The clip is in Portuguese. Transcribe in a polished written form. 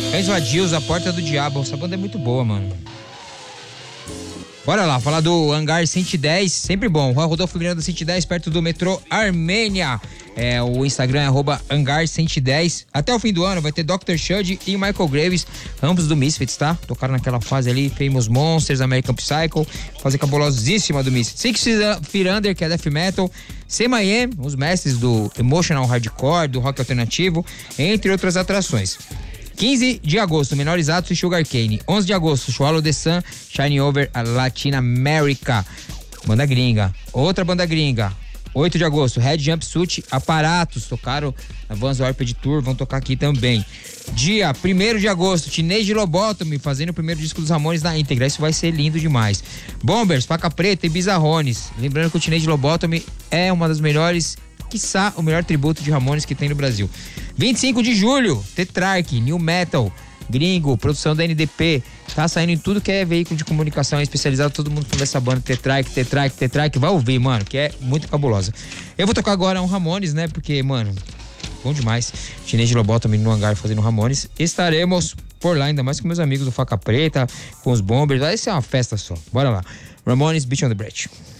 Cães Vadios, A Porta do Diabo. Essa banda é muito boa, mano. Bora lá, falar do Hangar 110, sempre bom. Rua Rodolfo Miranda 110, perto do metrô Armênia. O Instagram é @Hangar 110. Até o fim do ano vai ter Dr. Shud e Michael Graves, ambos do Misfits, tá? Tocaram naquela fase ali, Famous Monsters, American Psycho, fase cabulosíssima do Misfits. Six Feet Under, que é death metal. CMM, os mestres do emotional hardcore, do rock alternativo, entre outras atrações. 15 de agosto, Menores Atos e Sugar Cane. 11 de agosto, Swallow the Sun, Shine Over a Latin America. Banda gringa. Outra banda gringa. 8 de agosto, Red Jumpsuit, Aparatos. Tocaram na Vans Warped Tour, vão tocar aqui também. Dia 1º de agosto, Teenage Lobotomy, fazendo o primeiro disco dos Ramones na íntegra. Isso vai ser lindo demais. Bombers, Faca Preta e Bizarrones. Lembrando que o Teenage Lobotomy é uma das melhores, quiçá o melhor tributo de Ramones que tem no Brasil. 25 de julho, Tetrarch, New Metal, gringo, produção da NDP. Tá saindo em tudo que é veículo de comunicação especializado, todo mundo falando dessa banda, Tetrarch, vai ouvir, mano, que é muito cabulosa. Eu vou tocar agora um Ramones, né, porque, mano, bom demais. Teenage Lobotomy no Hangar fazendo Ramones. Estaremos por lá, ainda mais com meus amigos do Faca Preta, com os Bombers, vai ser uma festa só. Bora lá. Ramones, Beach on the Bridge.